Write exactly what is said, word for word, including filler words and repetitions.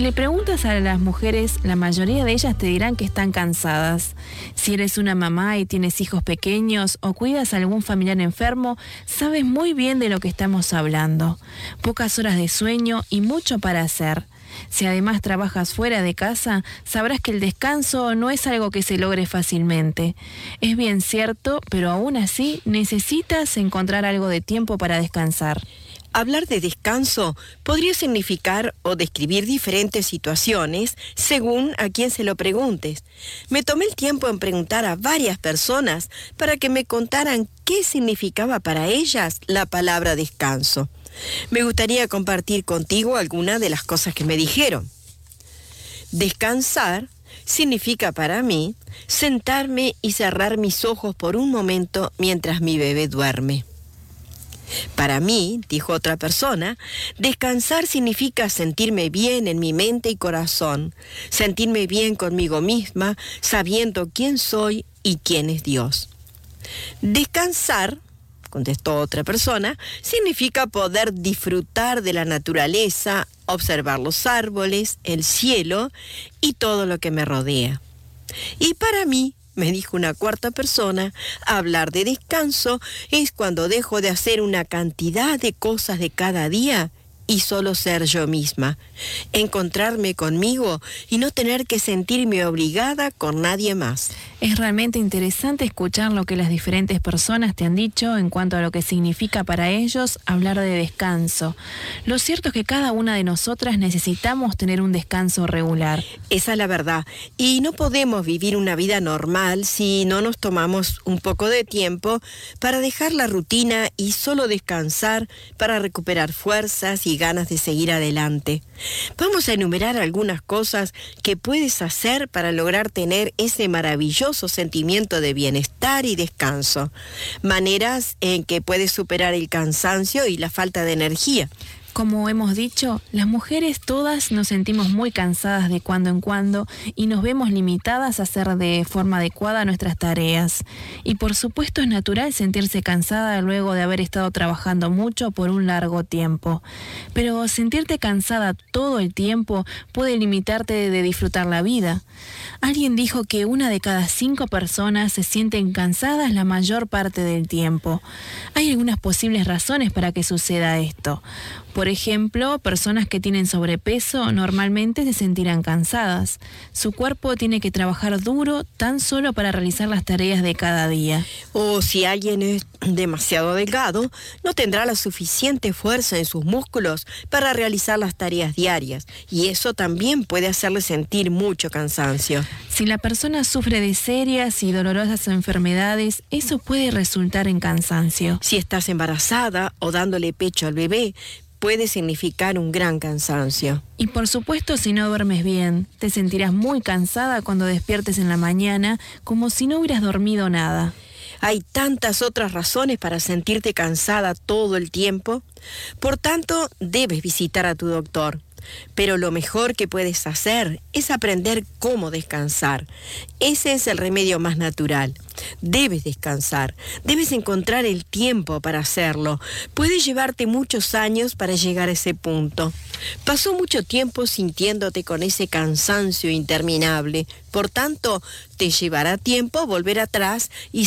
le preguntas a las mujeres, la mayoría de ellas te dirán que están cansadas. Si eres una mamá y tienes hijos pequeños o cuidas a algún familiar enfermo, sabes muy bien de lo que estamos hablando. Pocas horas de sueño y mucho para hacer. Si además trabajas fuera de casa, sabrás que el descanso no es algo que se logre fácilmente. Es bien cierto, pero aún así necesitas encontrar algo de tiempo para descansar. Hablar de descanso podría significar o describir diferentes situaciones según a quién se lo preguntes. Me tomé el tiempo en preguntar a varias personas para que me contaran qué significaba para ellas la palabra descanso. Me gustaría compartir contigo algunas de las cosas que me dijeron. Descansar significa para mí sentarme y cerrar mis ojos por un momento mientras mi bebé duerme. Para mí, dijo otra persona, descansar significa sentirme bien en mi mente y corazón, sentirme bien conmigo misma, sabiendo quién soy y quién es Dios. Descansar, contestó otra persona, significa poder disfrutar de la naturaleza, observar los árboles, el cielo y todo lo que me rodea. Y para mí, me dijo una cuarta persona, hablar de descanso es cuando dejo de hacer una cantidad de cosas de cada día y solo ser yo misma, encontrarme conmigo y no tener que sentirme obligada con nadie más. Es realmente interesante escuchar lo que las diferentes personas te han dicho en cuanto a lo que significa para ellos hablar de descanso. Lo cierto es que cada una de nosotras necesitamos tener un descanso regular. Esa es la verdad. Y no podemos vivir una vida normal si no nos tomamos un poco de tiempo para dejar la rutina y solo descansar para recuperar fuerzas y ganas de seguir adelante. Vamos a enumerar algunas cosas que puedes hacer para lograr tener ese maravilloso sentimiento de bienestar y descanso. Maneras en que puedes superar el cansancio y la falta de energía. Como hemos dicho, las mujeres todas nos sentimos muy cansadas de cuando en cuando y nos vemos limitadas a hacer de forma adecuada nuestras tareas. Y por supuesto es natural sentirse cansada luego de haber estado trabajando mucho por un largo tiempo. Pero sentirte cansada todo el tiempo puede limitarte de disfrutar la vida. Alguien dijo que una de cada cinco personas se sienten cansadas la mayor parte del tiempo. Hay algunas posibles razones para que suceda esto. Por ejemplo, personas que tienen sobrepeso normalmente se sentirán cansadas. Su cuerpo tiene que trabajar duro tan solo para realizar las tareas de cada día. O si alguien es demasiado delgado, no tendrá la suficiente fuerza en sus músculos para realizar las tareas diarias. Y eso también puede hacerle sentir mucho cansancio. Si la persona sufre de serias y dolorosas enfermedades, eso puede resultar en cansancio. Si estás embarazada o dándole pecho al bebé, puede significar un gran cansancio. Y por supuesto, si no duermes bien, te sentirás muy cansada cuando despiertes en la mañana, como si no hubieras dormido nada. Hay tantas otras razones para sentirte cansada todo el tiempo. Por tanto, debes visitar a tu doctor. Pero lo mejor que puedes hacer es aprender cómo descansar. Ese es el remedio más natural. Debes descansar, debes encontrar el tiempo para hacerlo. Puede llevarte muchos años para llegar a ese punto. Pasó mucho tiempo sintiéndote con ese cansancio interminable. Por tanto, te llevará tiempo volver atrás y